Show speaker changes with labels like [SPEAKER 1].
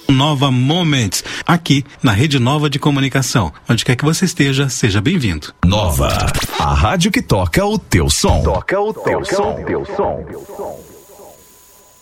[SPEAKER 1] Nova Moments, aqui na Rede Nova de Comunicação. Onde quer que você esteja, seja bem-vindo.
[SPEAKER 2] Nova, a rádio que toca o teu som. Toca o teu som.